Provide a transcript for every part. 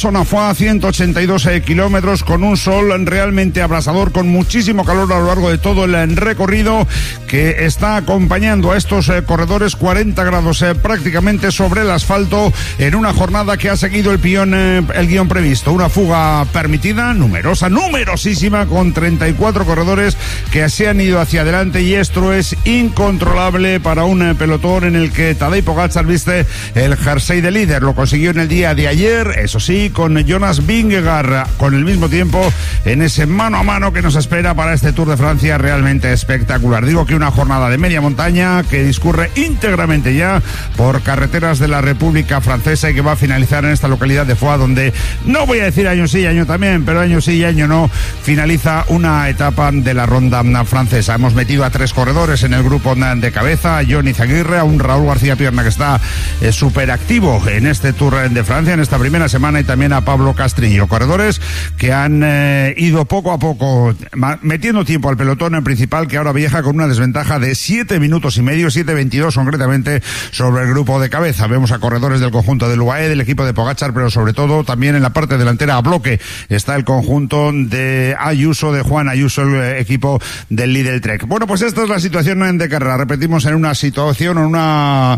Zona fue a 182 kilómetros con un sol realmente abrasador, con muchísimo calor a lo largo de todo el recorrido, que está acompañando a estos corredores. 40 grados prácticamente sobre el asfalto en una jornada que ha seguido el guión previsto. Una fuga permitida, numerosísima, con 34 corredores que se han ido hacia adelante, y esto es incontrolable para un pelotón en el que Tadej Pogačar viste el jersey de líder. Lo consiguió en el día de ayer, eso sí, con Jonas Vingegaard con el mismo tiempo, en ese mano a mano que nos espera para este Tour de Francia realmente espectacular. Digo que una jornada de media montaña que discurre íntegramente ya por carreteras de la República Francesa y que va a finalizar en esta localidad de Foix, donde no voy a decir año sí, año también, pero año sí y año no, finaliza una etapa de la ronda francesa. Hemos metido a 3 corredores en el grupo de cabeza: a Johnny Zaguirre, a un Raúl García Pierna que está súper activo en este Tour de Francia en esta primera semana, y también a Pablo Castrillo. Corredores que han ido poco a poco metiendo tiempo al pelotón principal, que ahora viaja con una desventaja de 7 minutos y medio, 7:22 concretamente, sobre el grupo de cabeza. Vemos a corredores del conjunto del UAE, del equipo de Pogačar, pero sobre todo también en la parte delantera a bloque está el conjunto de Ayuso, de Juan Ayuso, el equipo del Lidl Trek. Bueno, pues esta es la situación de carrera. Repetimos, en una situación, en una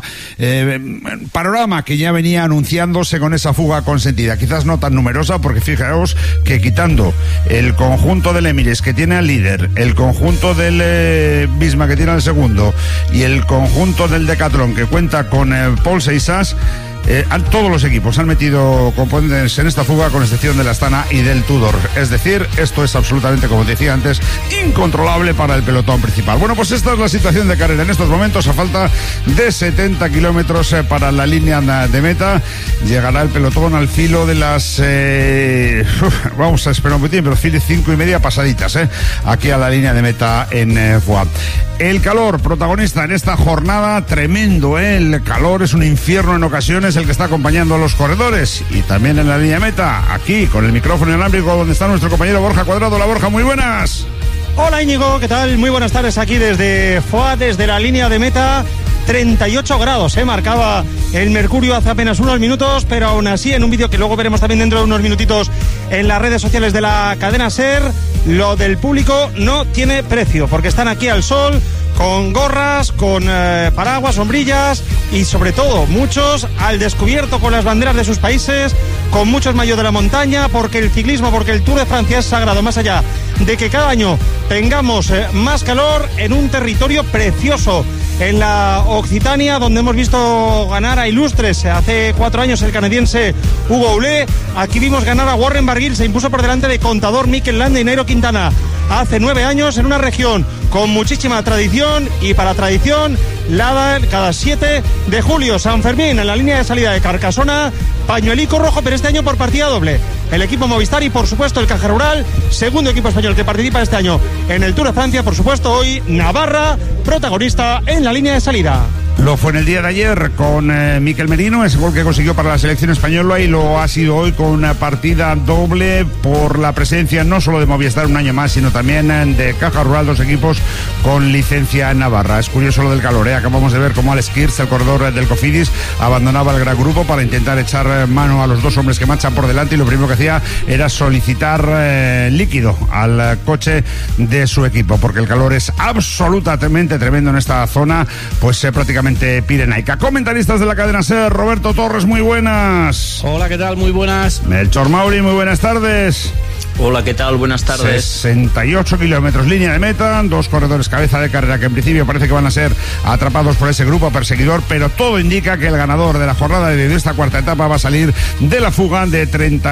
panorama que ya venía anunciándose con esa fuga consentida. Quizás no tan numerosa, porque fijaos que quitando el conjunto del Emirates, que tiene al líder, el conjunto del Visma, que tiene al segundo, y el conjunto del Decathlon, que cuenta con Paul Seixas, todos los equipos han metido componentes en esta fuga, con excepción de la Astana y del Tudor. Es decir, esto es absolutamente, como decía antes, incontrolable para el pelotón principal. Bueno, pues esta es la situación de carrera en estos momentos. A falta de 70 kilómetros para la línea de meta, llegará el pelotón al filo de las vamos a esperar un poquitín, pero 5:30 pasaditas aquí a la línea de meta en Foix. El calor, protagonista en esta jornada, tremendo, el calor es un infierno en ocasiones el que está acompañando a los corredores, y también en la línea de meta, aquí con el micrófono inalámbrico, donde está nuestro compañero Borja Cuadrado. Hola Borja, muy buenas. Hola Íñigo, ¿qué tal? Muy buenas tardes aquí desde Foix, desde la línea de meta. 38 grados, marcaba el mercurio hace apenas unos minutos, pero aún así, en un vídeo que luego veremos también dentro de unos minutitos en las redes sociales de la cadena SER, lo del público no tiene precio, porque están aquí al sol, con gorras, con paraguas, sombrillas, y sobre todo muchos al descubierto con las banderas de sus países, con muchos maillots de la montaña, porque el ciclismo, porque el Tour de Francia es sagrado, más allá de que cada año tengamos más calor en un territorio precioso, en la Occitania, donde hemos visto ganar a ilustres. Hace 4 años el canadiense Hugo Houle, aquí vimos ganar a Warren Barguil, se impuso por delante de Contador, Mikel Landa y Nairo Quintana. Hace 9 años en una región con muchísima tradición, y para tradición, cada 7 de julio, San Fermín, en la línea de salida de Carcasona, pañuelico rojo, pero este año por partida doble. El equipo Movistar y, por supuesto, el Caja Rural, segundo equipo español que participa este año en el Tour de Francia. Por supuesto, hoy Navarra, protagonista en la línea de salida. Lo fue en el día de ayer con Mikel Merino, ese gol que consiguió para la selección española, y lo ha sido hoy con una partida doble por la presencia no solo de Movistar un año más, sino también de Caja Rural, 2 equipos con licencia en Navarra. Es curioso lo del calor, acabamos de ver cómo Alex Kirch, el corredor del Cofidis, abandonaba el gran grupo para intentar echar mano a los 2 hombres que marchan por delante, y lo primero que hacía era solicitar líquido al coche de su equipo, porque el calor es absolutamente tremendo en esta zona, pues prácticamente pirenaica. Comentaristas de la cadena SER, Roberto Torres, muy buenas. Hola, ¿qué tal? Muy buenas. Melchor Mauri, muy buenas tardes. Hola, ¿qué tal? Buenas tardes. 68 kilómetros, línea de meta, 2 corredores cabeza de carrera que en principio parece que van a ser atrapados por ese grupo perseguidor, pero todo indica que el ganador de la jornada de esta cuarta etapa va a salir de la fuga de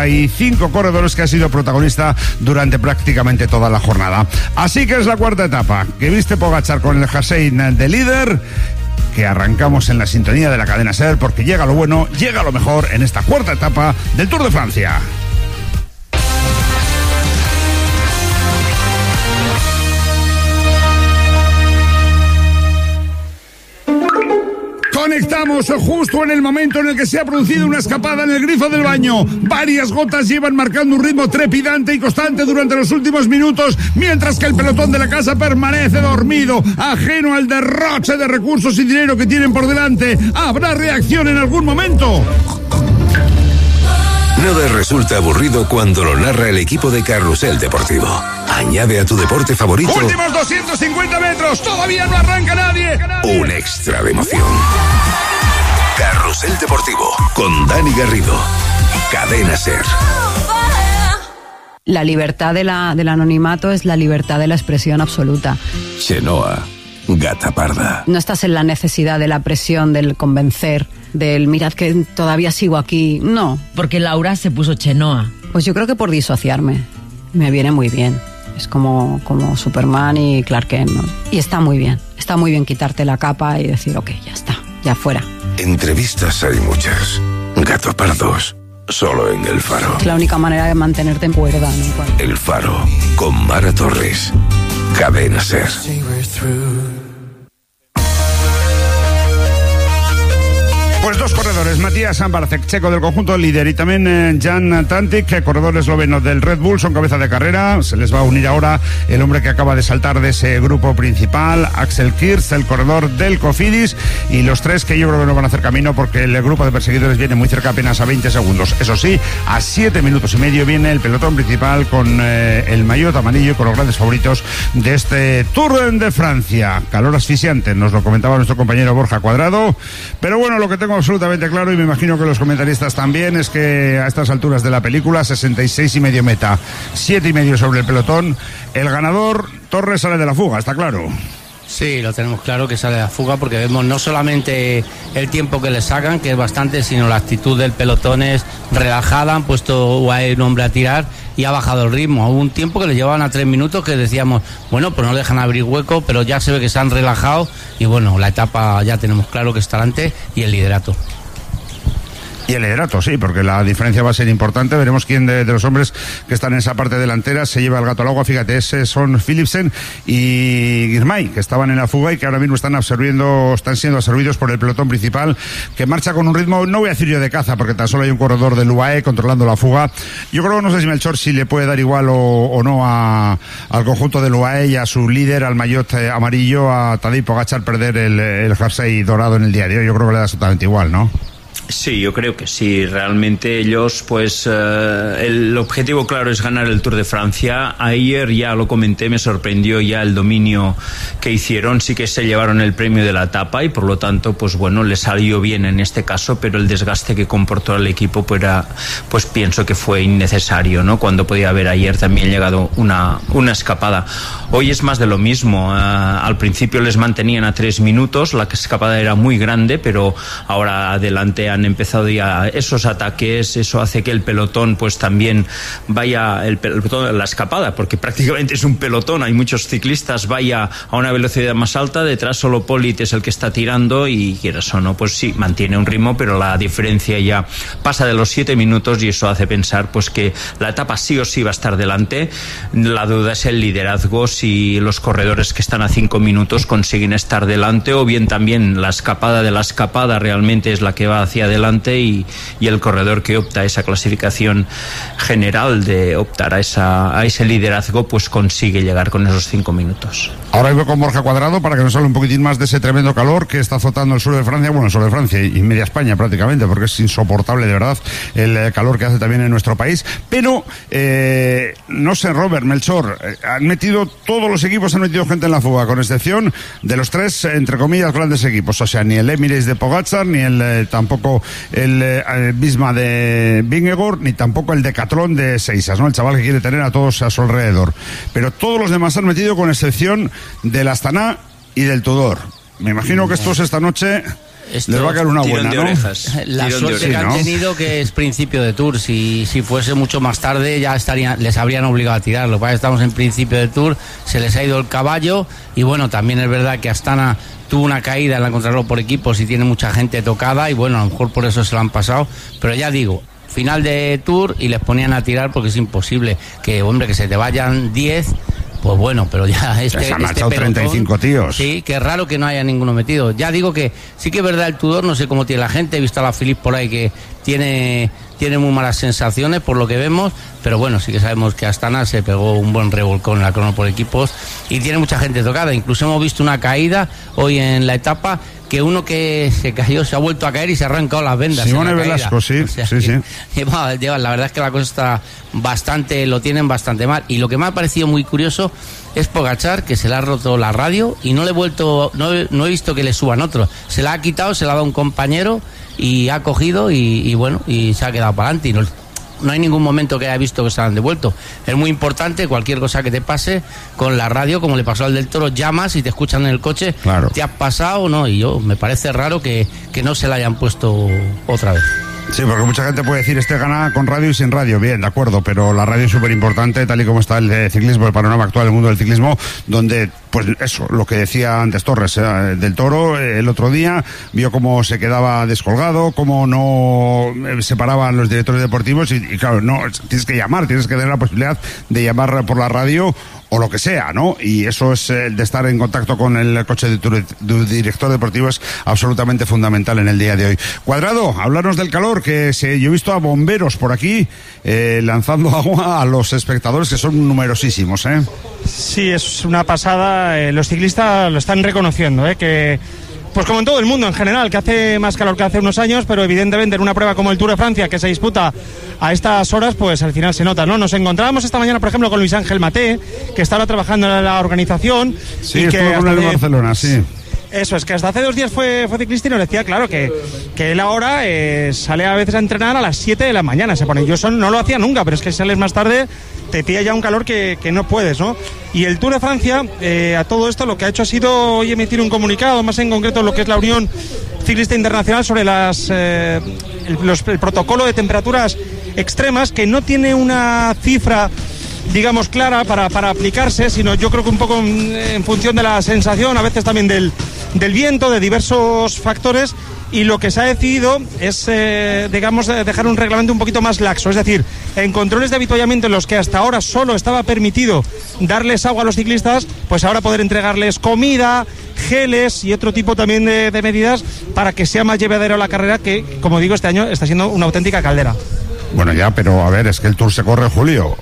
35 corredores que ha sido protagonista durante prácticamente toda la jornada. Así que es la cuarta etapa que viste Pogačar con el jersey de líder, que arrancamos en la sintonía de la cadena SER, porque llega lo bueno, llega lo mejor en esta cuarta etapa del Tour de Francia. Conectamos justo en el momento en el que se ha producido una escapada en el grifo del baño. Varias gotas llevan marcando un ritmo trepidante y constante durante los últimos minutos, mientras que el pelotón de la casa permanece dormido, ajeno al derroche de recursos y dinero que tienen por delante. ¿Habrá reacción en algún momento? Nada resulta aburrido cuando lo narra el equipo de Carrusel Deportivo. Añade a tu deporte favorito... ¡Últimos 250 metros! ¡Todavía no arranca nadie! Un extra de emoción. Carrusel Deportivo, con Dani Garrido. Cadena SER. La libertad del anonimato es la libertad de la expresión absoluta. Chenoa, gata parda. No estás en la necesidad de la presión, del convencer, del mirad que todavía sigo aquí. No. Porque Laura se puso Chenoa. Pues yo creo que por disociarme. Me viene muy bien. Es como Superman y Clark Kent, ¿no? Y está muy bien. Está muy bien quitarte la capa y decir, ok, ya está, ya fuera. Entrevistas hay muchas. Gato pardos, solo en El Faro. Es la única manera de mantenerte en cuerda, ¿no? El Faro, con Mara Torres. Cadena SER. Pues dos corredores, Matías Sambarcek, checo del conjunto líder, y también Jan Tantic, corredor esloveno del Red Bull, son cabeza de carrera. Se les va a unir ahora el hombre que acaba de saltar de ese grupo principal, Axel Kirch, el corredor del Cofidis, y los tres que yo creo que no van a hacer camino porque el grupo de perseguidores viene muy cerca, apenas a 20 segundos. Eso sí, a 7 minutos y medio viene el pelotón principal con el maillot amarillo y con los grandes favoritos de este Tour de Francia. Calor asfixiante, nos lo comentaba nuestro compañero Borja Cuadrado, pero bueno, lo que tengo absolutamente claro, y me imagino que los comentaristas también, es que a estas alturas de la película, 66,5 meta, 7,5 sobre el pelotón, el ganador Torres sale de la fuga, está claro. Sí, lo tenemos claro que sale de la fuga, porque vemos no solamente el tiempo que le sacan, que es bastante, sino la actitud del pelotón es relajada. Han puesto UAE un hombre a tirar y ha bajado el ritmo. Hubo un tiempo que le llevaban a 3 minutos que decíamos, bueno, pues no dejan abrir hueco, pero ya se ve que se han relajado y bueno, la etapa ya tenemos claro que está delante y el liderato. Y el liderato, sí, porque la diferencia va a ser importante. Veremos quién de los hombres que están en esa parte delantera se lleva el gato al agua. Fíjate, ese son Philipsen y Girmay, que estaban en la fuga y que ahora mismo están siendo absorbidos por el pelotón principal, que marcha con un ritmo, no voy a decir yo de caza, porque tan solo hay un corredor del UAE controlando la fuga. Yo creo, no sé si Melchor si le puede dar igual o no al conjunto del UAE y a su líder, al maillot amarillo, a Tadej Pogačar, perder el jersey dorado en el día de hoy. Yo creo que le da absolutamente igual, ¿no? Sí, yo creo que sí. Realmente ellos, pues el objetivo claro es ganar el Tour de Francia. Ayer ya lo comenté, me sorprendió ya el dominio que hicieron. Sí que se llevaron el premio de la etapa y por lo tanto, pues bueno, les salió bien en este caso, pero el desgaste que comportó el equipo pues pienso que fue innecesario, ¿no? Cuando podía haber ayer también llegado una escapada. Hoy es más de lo mismo. Al principio les mantenían a 3 minutos, la escapada era muy grande, pero ahora adelante han empezado ya esos ataques. Eso hace que el pelotón pues también vaya, el pelotón, la escapada, porque prácticamente es un pelotón, hay muchos ciclistas, vaya a una velocidad más alta. Detrás solo Polit es el que está tirando y quieras o no, pues sí, mantiene un ritmo, pero la diferencia ya pasa de los 7 minutos y eso hace pensar pues que la etapa sí o sí va a estar delante. La duda es el liderazgo, si los corredores que están a 5 minutos consiguen estar delante, o bien también la escapada de la escapada realmente es la que va hacia adelante y el corredor que opta a esa clasificación general de optar a ese liderazgo pues consigue llegar con esos 5 minutos. Ahora voy con Borja Cuadrado para que nos hable un poquitín más de ese tremendo calor que está azotando el sur de Francia, bueno, el sur de Francia y media España prácticamente, porque es insoportable de verdad el calor que hace también en nuestro país. Pero no sé, Robert, Melchor, todos los equipos han metido gente en la fuga, con excepción de los 3, entre comillas, grandes equipos. O sea, ni el Emirates de Pogačar, ni tampoco el Visma de Vingegaard, ni tampoco el Decathlon de Seisas, ¿no? El chaval que quiere tener a todos a su alrededor. Pero todos los demás han metido, con excepción del Astana y del Tudor. Me imagino que estos esta noche les va a caer una buena, ¿no? La suerte que han tenido, que es principio de Tour. Si fuese mucho más tarde ya les habrían obligado a tirar. Lo que pasa es que estamos en principio de Tour, se les ha ido el caballo y bueno, también es verdad que Astana tuvo una caída en la contrarreloj por equipos y tiene mucha gente tocada y bueno, a lo mejor por eso se lo han pasado, pero ya digo, final de Tour y les ponían a tirar porque es imposible que se te vayan 10. Pues bueno, pero ya se han marchado pelotón, 35 tíos. Sí, que es raro que no haya ninguno metido. Ya digo que sí que es verdad el Tudor, no sé cómo tiene la gente, he visto a la Philippe por ahí que tiene muy malas sensaciones por lo que vemos, pero bueno, sí que sabemos que Astana se pegó un buen revolcón en la crono por equipos y tiene mucha gente tocada. Incluso hemos visto una caída hoy en la etapa que uno que se cayó se ha vuelto a caer y se ha arrancado las vendas. Simone Velasco, sí, o sea, sí. La verdad es que la cosa está lo tienen bastante mal. Y lo que me ha parecido muy curioso es Pogačar, que se le ha roto la radio y no he visto que le suban otro. Se la ha quitado, se la ha dado un compañero y ha cogido y se ha quedado para adelante y no hay ningún momento que haya visto que se han devuelto. Es muy importante, cualquier cosa que te pase con la radio, como le pasó al del Toro, llamas y te escuchan en el coche, claro. ¿Te has pasado o no? Y me parece raro que no se la hayan puesto otra vez. Sí, porque mucha gente puede decir, gana con radio y sin radio, bien, de acuerdo, pero la radio es súper importante, tal y como está el ciclismo, el panorama actual del mundo del ciclismo, donde, pues eso, lo que decía antes Torres, del Toro, el otro día, vio cómo se quedaba descolgado, cómo no separaban los directores deportivos y claro, no, tienes que llamar, tienes que tener la posibilidad de llamar por la radio o lo que sea, ¿no? Y eso es de estar en contacto con el coche de tu director deportivo es absolutamente fundamental en el día de hoy. Cuadrado, háblanos del calor, yo he visto a bomberos por aquí lanzando agua a los espectadores, que son numerosísimos, ¿eh? Sí, es una pasada, los ciclistas lo están reconociendo, que... Pues como en todo el mundo en general, que hace más calor que hace unos años, pero evidentemente en una prueba como el Tour de Francia, que se disputa a estas horas, pues al final se nota, ¿no? Nos encontrábamos esta mañana, por ejemplo, con Luis Ángel Maté, que está ahora trabajando en la organización. Sí, estuvo con él en Barcelona, sí. Eso es, que hasta hace 2 días fue ciclista y nos decía, claro, que él ahora sale a veces a entrenar a las 7 de la mañana, se pone. Yo no lo hacía nunca, pero es que sales más tarde, te pilla ya un calor que no puedes, ¿no? Y el Tour de Francia, a todo esto, lo que ha hecho ha sido hoy emitir un comunicado, más en concreto lo que es la Unión Ciclista Internacional, sobre el protocolo de temperaturas extremas, que no tiene una cifra, digamos, clara para aplicarse, sino yo creo que un poco en función de la sensación, a veces también del viento, de diversos factores, y lo que se ha decidido es, dejar un reglamento un poquito más laxo, es decir, en controles de avituallamiento en los que hasta ahora solo estaba permitido darles agua a los ciclistas, pues ahora poder entregarles comida, geles y otro tipo también de medidas para que sea más llevadero la carrera, que, como digo, este año está siendo una auténtica caldera. Bueno, ya, pero a ver, es que el Tour se corre en julio.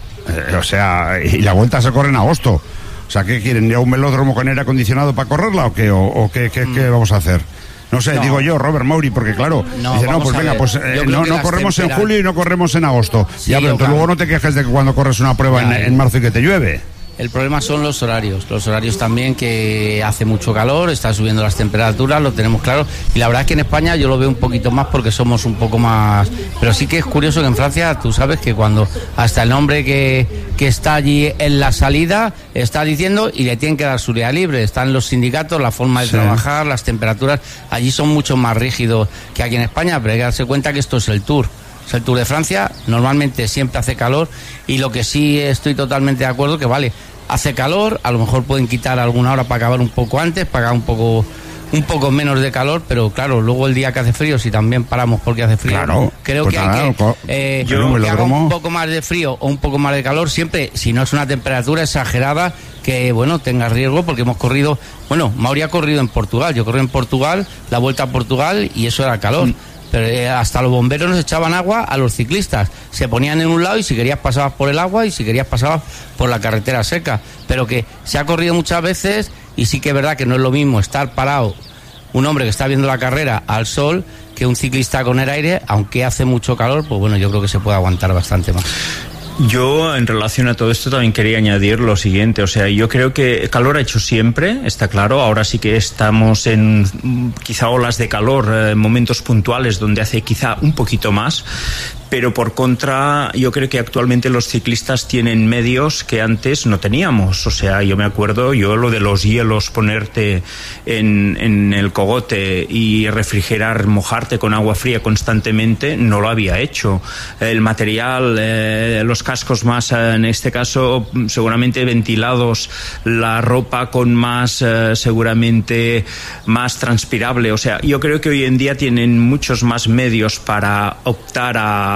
Y la Vuelta se corre en agosto. O sea, ¿qué quieren? ¿Ya un velódromo con aire acondicionado para correrla o qué? ¿O qué vamos a hacer? No sé, digo yo, Robert Mauri, porque claro, dice, pues venga, pues no corremos en julio y no corremos en agosto. Sí, ya, pero entonces luego no te quejes de que cuando corres una prueba en marzo y que te llueve. El problema son los horarios también, que hace mucho calor, están subiendo las temperaturas, lo tenemos claro, y la verdad es que en España yo lo veo un poquito más porque somos un poco más, pero sí que es curioso que en Francia tú sabes que cuando hasta el hombre que está allí en la salida está diciendo y le tienen que dar su día libre, están los sindicatos, la forma de trabajar, las temperaturas, allí son mucho más rígidos que aquí en España, pero hay que darse cuenta que esto es el Tour. Es el Tour de Francia, normalmente siempre hace calor, y lo que sí estoy totalmente de acuerdo que vale, hace calor, a lo mejor pueden quitar alguna hora para acabar un poco antes, para acabar un poco menos de calor, pero claro, luego el día que hace frío, si también paramos porque hace frío, claro, creo pues que hay que haga un poco más de frío o un poco más de calor, siempre, si no es una temperatura exagerada, que tenga riesgo, porque hemos corrido, Mauri ha corrido en Portugal, yo corrí en Portugal, la Vuelta a Portugal, y eso era calor. Pero hasta los bomberos nos echaban agua a los ciclistas, se ponían en un lado y si querías pasabas por el agua y si querías pasabas por la carretera seca, pero que se ha corrido muchas veces y sí que es verdad que no es lo mismo estar parado un hombre que está viendo la carrera al sol que un ciclista con el aire, aunque hace mucho calor, pues yo creo que se puede aguantar bastante más. Yo, en relación a todo esto, también quería añadir lo siguiente. O sea, yo creo que calor ha hecho siempre, está claro. Ahora sí que estamos en quizá olas de calor, momentos puntuales donde hace quizá un poquito más. Pero por contra, yo creo que actualmente los ciclistas tienen medios que antes no teníamos. O sea, yo me acuerdo, lo de los hielos, ponerte en el cogote y refrigerar, mojarte con agua fría constantemente, no lo había hecho. El material, los cascos más, en este caso, seguramente ventilados, la ropa con más, seguramente, más transpirable. O sea, yo creo que hoy en día tienen muchos más medios para optar a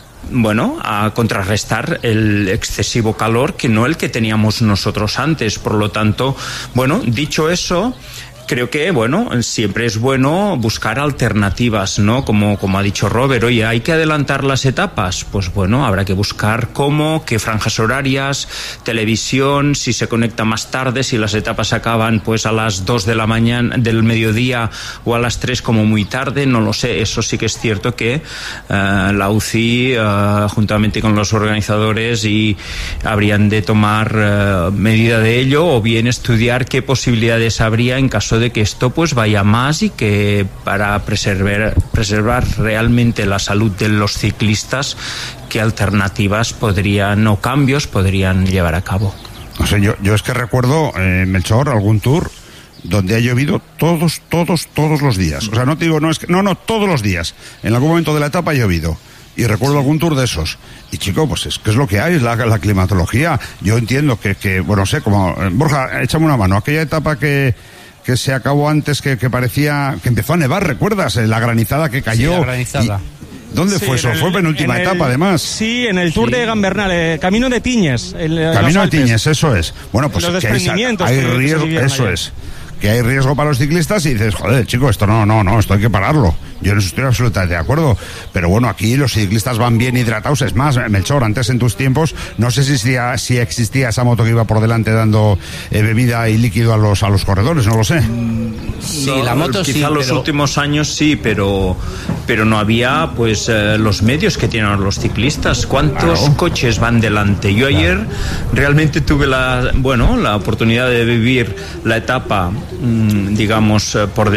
contrarrestar el excesivo calor que no el que teníamos nosotros antes. Por lo tanto, dicho eso, creo que, bueno, siempre es bueno buscar alternativas, ¿no? Como ha dicho Robert, oye, ¿hay que adelantar las etapas? Pues bueno, habrá que buscar cómo, qué franjas horarias, televisión, si se conecta más tarde, si las etapas acaban pues a las 2 de la mañana, del mediodía, o a las 3 como muy tarde, no lo sé. Eso sí que es cierto que la UCI, juntamente con los organizadores, y habrían de tomar medida de ello, o bien estudiar qué posibilidades habría en caso de que esto pues vaya más, y que para preservar realmente la salud de los ciclistas, qué alternativas o cambios podrían llevar a cabo. No sé, yo es que recuerdo, Melchor, algún tour donde ha llovido todos los días. O sea, no te digo, no, todos los días. En algún momento de la etapa ha llovido. Y recuerdo algún tour de esos. Y chico, pues es que es lo que hay, es la climatología. Yo entiendo que bueno, sé, como Borja, échame una mano. Aquella etapa que se acabó antes, que parecía que empezó a nevar, ¿recuerdas? La granizada que cayó. Sí, la granizada. ¿Dónde fue eso? Fue penúltima etapa, además. Sí, en el Tour de Gambernal, Camino de Tiñes. Camino de Tiñes, eso es. Bueno, pues los desprendimientos hay riesgo, eso es. Que hay riesgo para los ciclistas, y dices, joder, chico, esto no, esto hay que pararlo. Yo no estoy absolutamente de acuerdo. Pero bueno, aquí los ciclistas van bien hidratados. Es más, Melchor, antes en tus tiempos, no sé si existía esa moto que iba por delante dando bebida y líquido a los corredores, no lo sé. Sí, la moto sí. Quizá los últimos años sí, pero no había pues los medios que tienen los ciclistas. ¿Cuántos coches van delante? Yo ayer realmente tuve la oportunidad de vivir la etapa, digamos,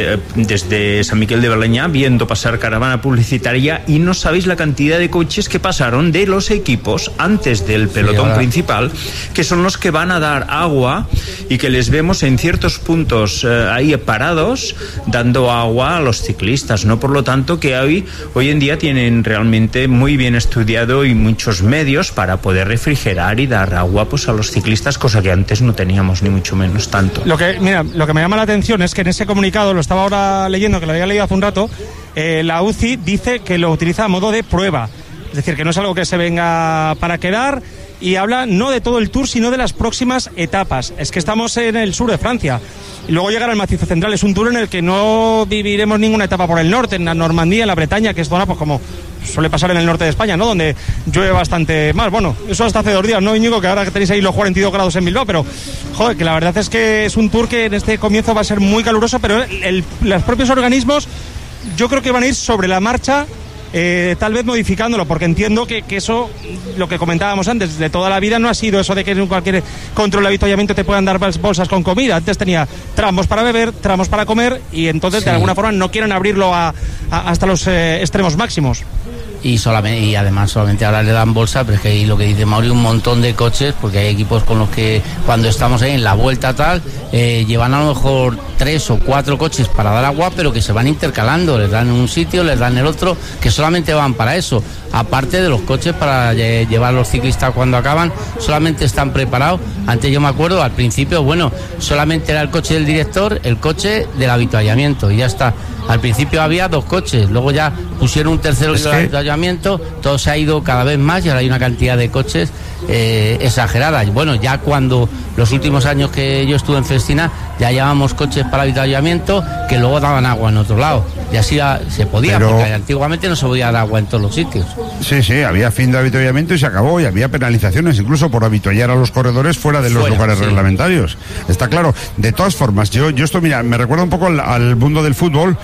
desde San Miquel de Baleñà, viendo pasar caravana publicitaria, y no sabéis la cantidad de coches que pasaron de los equipos antes del pelotón principal, que son los que van a dar agua, y que les vemos en ciertos puntos ahí parados dando agua a los ciclistas, ¿no? Por lo tanto, que hoy en día tienen realmente muy bien estudiado y muchos medios para poder refrigerar y dar agua pues a los ciclistas, cosa que antes no teníamos, ni mucho menos tanto. Lo que me llama la atención es que en ese comunicado, lo estaba ahora leyendo, que lo había leído hace un rato, la UCI dice que lo utiliza a modo de prueba, es decir, que no es algo que se venga para quedar, y habla no de todo el Tour, sino de las próximas etapas. Es que estamos en el sur de Francia, y luego llegar al macizo central. Es un Tour en el que no viviremos ninguna etapa por el norte, en la Normandía, en la Bretaña, que es zona pues como suele pasar en el norte de España, ¿no? Donde llueve bastante más. Bueno, eso hasta hace 2 días, ¿no, Íñigo? Que ahora que tenéis ahí los 42 grados en Bilbao, pero joder, que la verdad es que es un Tour que en este comienzo va a ser muy caluroso, pero los propios organismos yo creo que van a ir sobre la marcha, tal vez modificándolo, porque entiendo que eso, lo que comentábamos antes, de toda la vida no ha sido eso de que en cualquier control de avituallamiento te puedan dar bolsas con comida. Antes tenía tramos para beber, tramos para comer, y entonces de alguna forma no quieren abrirlo hasta los extremos máximos. Y además solamente ahora le dan bolsa, pero es que hay lo que dice Mauri, un montón de coches, porque hay equipos con los que cuando estamos ahí en la vuelta tal, llevan a lo mejor 3 o 4 coches para dar agua, pero que se van intercalando, les dan en un sitio, les dan en el otro, que solamente van para eso. Aparte de los coches para llevar a los ciclistas cuando acaban, solamente están preparados. Antes yo me acuerdo, al principio, bueno, solamente era el coche del director, el coche del avituallamiento, y ya está. Al principio había 2 coches, luego ya pusieron un tercero del avituallamiento, todo se ha ido cada vez más, y ahora hay una cantidad de coches exagerada. Y bueno, ya cuando los últimos años que yo estuve en Festina, ya llevábamos coches para avituallamiento que luego daban agua en otro lado, y así se podía, porque antiguamente no se podía dar agua en todos los sitios. Sí, había fin de avituallamiento y se acabó, y había penalizaciones incluso por avituallar a los corredores fuera de los lugares reglamentarios. Está claro. De todas formas, yo esto, mira, me recuerda un poco al mundo del fútbol.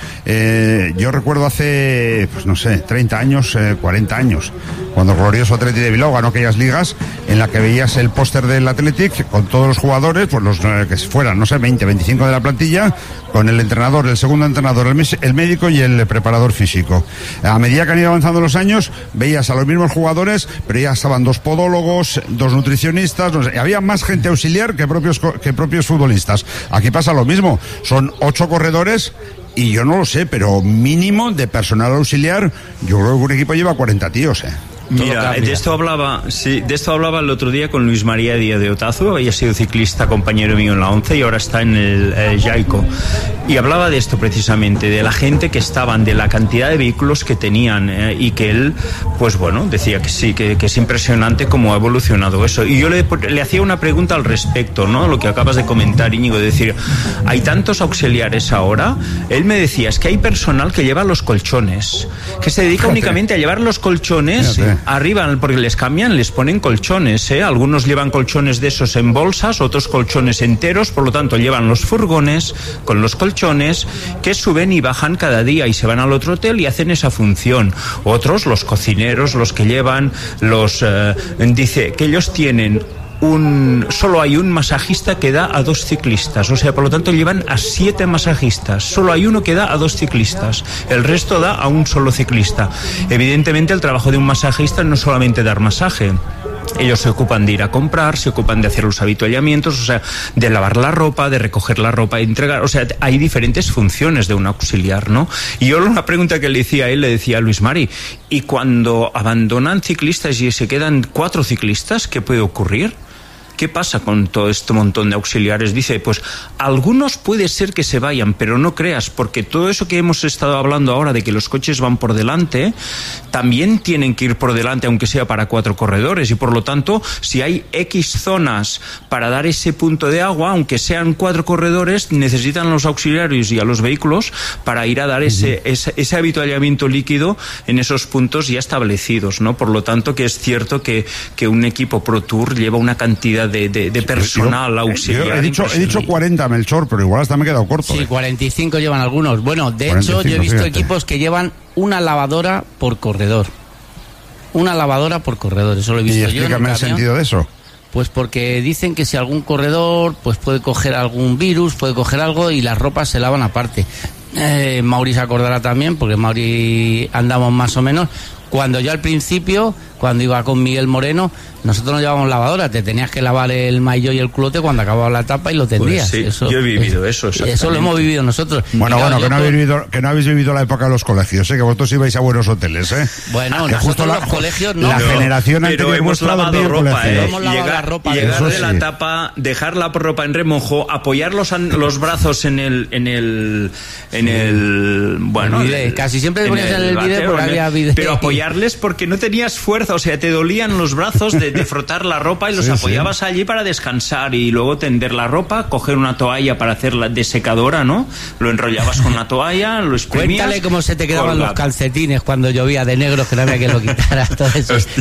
Yo recuerdo hace, pues no sé, 30 años, 40 años, cuando el glorioso Athletic de Bilbao ganó aquellas ligas en la que veías el póster del Athletic con todos los jugadores, pues los que fueran, no sé, 20, 25 de la plantilla, con el entrenador, el segundo entrenador, el médico y el preparador físico. A medida que han ido avanzando los años, veías a los mismos jugadores, pero ya estaban 2 podólogos, 2 nutricionistas, no sé, había más gente auxiliar que propios futbolistas. Aquí pasa lo mismo, son 8 corredores, y yo no lo sé, pero mínimo de personal auxiliar, yo creo que un equipo lleva 40 tíos, Mira, de esto hablaba el otro día con Luis María Díaz de Otazu. Había sido ciclista, compañero mío en la 11 y ahora está en el Jaico. Y hablaba de esto precisamente, de la gente que estaban, de la cantidad de vehículos que tenían, y que él, pues bueno, decía que sí, que es impresionante cómo ha evolucionado eso. Y yo le hacía una pregunta al respecto, ¿no? Lo que acabas de comentar, Íñigo, de decir, hay tantos auxiliares ahora. Él me decía, es que hay personal que lleva los colchones, que se dedica únicamente a llevar los colchones arriba, porque les cambian, les ponen colchones, Algunos llevan colchones de esos en bolsas, otros colchones enteros, por lo tanto llevan los furgones con los colchones que suben y bajan cada día y se van al otro hotel y hacen esa función. Otros, los cocineros, los que llevan dice que ellos tienen solo hay un masajista que da a 2 ciclistas, o sea, por lo tanto llevan a 7 masajistas, solo hay uno que da a 2 ciclistas, el resto da a un solo ciclista. Evidentemente el trabajo de un masajista no es solamente dar masaje. Ellos se ocupan de ir a comprar, se ocupan de hacer los avituallamientos, o sea, de lavar la ropa, de recoger la ropa, de entregar, o sea, hay diferentes funciones de un auxiliar, ¿no? Y yo una pregunta que le decía a él, le decía a Luis Mari, ¿y cuando abandonan ciclistas y se quedan 4 ciclistas, qué puede ocurrir? ¿Qué pasa con todo este montón de auxiliares? Dice, pues algunos puede ser que se vayan, pero no creas, porque todo eso que hemos estado hablando ahora de que los coches van por delante, también tienen que ir por delante, aunque sea para 4 corredores, y por lo tanto, si hay X zonas para dar ese punto de agua, aunque sean 4 corredores, necesitan los auxiliares y a los vehículos para ir a dar ese avituallamiento líquido en esos puntos ya establecidos, ¿no? Por lo tanto, que es cierto que un equipo Pro Tour lleva una cantidad de personal auxiliar. He dicho 40, Melchor, pero igual hasta me he quedado corto. Sí, 45 llevan algunos. Bueno, de hecho, yo he visto equipos que llevan una lavadora por corredor. Una lavadora por corredor, eso lo he visto yo. Y explícame el sentido de eso. Pues porque dicen que si algún corredor pues puede coger algún virus, puede coger algo y las ropas se lavan aparte. Mauri se acordará también, porque Mauri andamos más o menos. Cuando yo al principio, cuando iba con Miguel Moreno, nosotros no llevábamos lavadora, te tenías que lavar el maillot y el culote cuando acababa la etapa y lo tendías. Pues sí, eso, yo he vivido eso. Eso lo hemos vivido nosotros. Bueno, claro, que no habéis vivido la época de los colegios, que vosotros ibais a buenos hoteles, Bueno, que nosotros los colegios no. La generación anterior hemos lavado ropa, hemos lavado la ropa. Llegar de la etapa, dejar la ropa en remojo, apoyar los brazos en el bueno, casi siempre te ponías en el vídeo porque había vídeo. Pero apoyarles porque no tenías fuerza, o sea, te dolían los brazos de frotar la ropa y los apoyabas allí para descansar y luego tender la ropa, coger una toalla para hacerla de secadora, ¿no? Lo enrollabas con una toalla, lo exprimías. Cuéntale cómo se te quedaban los calcetines cuando llovía de negros, que no había quien lo quitara, todo eso. Es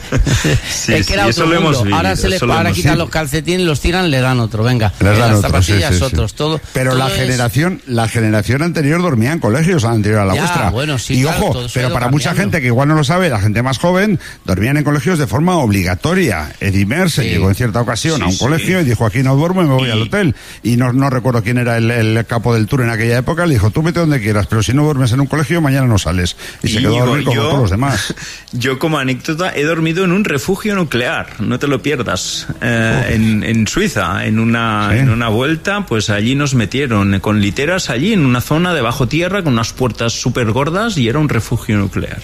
que era otro mundo. Ahora ahora quitan los calcetines, los tiran, le dan otro, venga. Las zapatillas otros, todo. Pero la generación anterior dormía en colegios, anterior a la vuestra. Bueno, sí, y ojo, pero para mucha gente que igual no lo sabe, la gente más joven, dormían en colegios de forma obligatoria. Edimer se llegó en cierta ocasión a un colegio y dijo, aquí no duermo y me voy al hotel. Y no recuerdo quién era el capo del Tour en aquella época, le dijo, tú vete donde quieras, pero si no duermes en un colegio, mañana no sales. Y se quedó a dormir como todos los demás. Yo, como anécdota, he dormido en un refugio nuclear, no te lo pierdas, en Suiza, en una vuelta, pues allí nos metieron con literas allí, en una zona de bajo tierra, con unas puertas súper gordas, y era un refugio nuclear.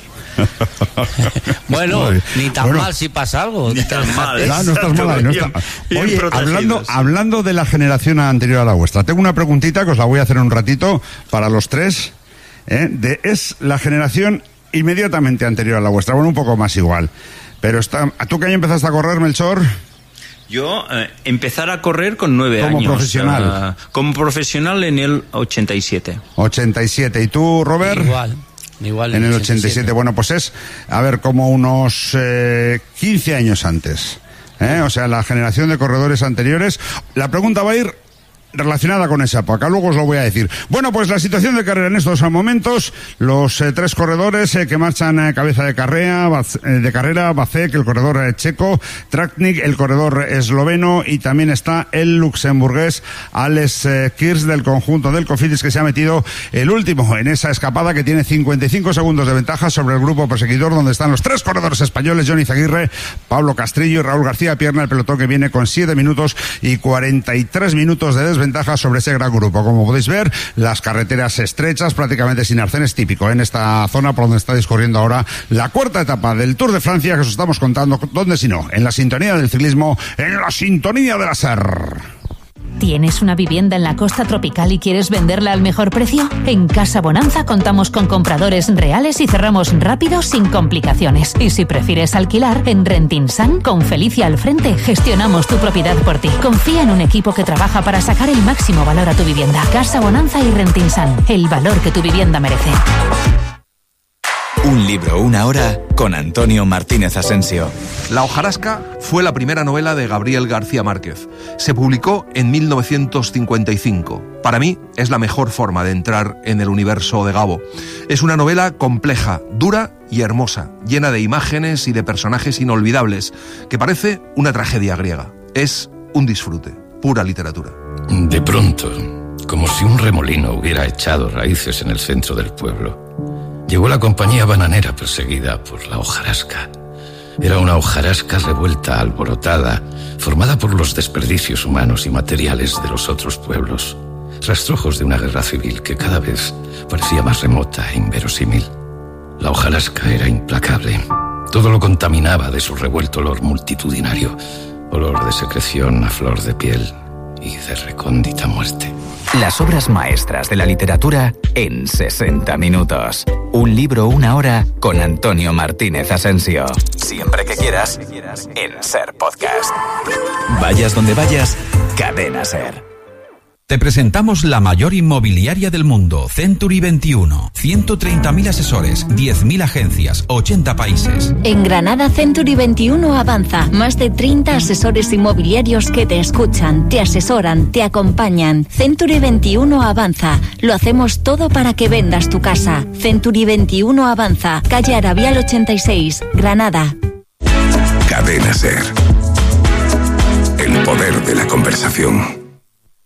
Bueno, ni tan mal si pasa algo. Ni tan mal. No estás mal. Oye, hablando de la generación anterior a la vuestra, tengo una preguntita que os la voy a hacer en un ratito para los tres. Es la generación inmediatamente anterior a la vuestra, bueno, un poco más igual. Pero ¿tú qué año empezaste a correr, Melchor? Yo empezar a correr con 9 años. ¿Como profesional? Como profesional en el 87. 87. ¿Y tú, Robert? Igual en el 87. Bueno, pues es, a ver, como unos 15 años antes. O sea, la generación de corredores anteriores. La pregunta va a ir relacionada con esa época, luego os lo voy a decir. Bueno, pues la situación de carrera en estos momentos, los 3 corredores que marchan cabeza de carrera, Vacek, el corredor checo, Tratnik, el corredor esloveno, y también está el luxemburgués Alex Kirch del conjunto del Cofidis, que se ha metido el último en esa escapada, que tiene 55 segundos de ventaja sobre el grupo perseguidor, donde están los 3 corredores españoles, Johnny Zaguirre, Pablo Castrillo y Raúl García Pierna, el pelotón que viene con 7 minutos y 43 minutos de desventaja desventajas sobre ese gran grupo. Como podéis ver, las carreteras estrechas, prácticamente sin arcenes, típico en esta zona por donde está discurriendo ahora la cuarta etapa del Tour de Francia, que os estamos contando, ¿dónde si no? En la sintonía del ciclismo, en la sintonía de la SER. ¿Tienes una vivienda en la costa tropical y quieres venderla al mejor precio? En Casa Bonanza contamos con compradores reales y cerramos rápido sin complicaciones. Y si prefieres alquilar, en Rentinsan, con Felicia al frente, gestionamos tu propiedad por ti. Confía en un equipo que trabaja para sacar el máximo valor a tu vivienda. Casa Bonanza y Rentinsan, el valor que tu vivienda merece. Un libro, una hora, con Antonio Martínez Asensio. La hojarasca fue la primera novela de Gabriel García Márquez. Se publicó en 1955. Para mí es la mejor forma de entrar en el universo de Gabo. Es una novela compleja, dura y hermosa, llena de imágenes y de personajes inolvidables, que parece una tragedia griega. Es un disfrute, pura literatura. De pronto, como si un remolino hubiera echado raíces en el centro del pueblo, llegó la compañía bananera perseguida por la hojarasca. Era una hojarasca revuelta, alborotada, formada por los desperdicios humanos y materiales de los otros pueblos, rastrojos de una guerra civil que cada vez parecía más remota e inverosímil. La hojarasca era implacable. Todo lo contaminaba de su revuelto olor multitudinario, olor de secreción a flor de piel y de recóndita muerte. Las obras maestras de la literatura en 60 minutos. Un libro, una hora, con Antonio Martínez Asensio. Siempre que quieras, en SER Podcast. Vayas donde vayas, Cadena SER. Te presentamos la mayor inmobiliaria del mundo, Century 21. 130.000 asesores, 10.000 agencias, 80 países. En Granada, Century 21 avanza. Más de 30 asesores inmobiliarios que te escuchan, te asesoran, te acompañan. Century 21 avanza. Lo hacemos todo para que vendas tu casa. Century 21 avanza. Calle Arabial 86, Granada. Cadena SER. El poder de la conversación.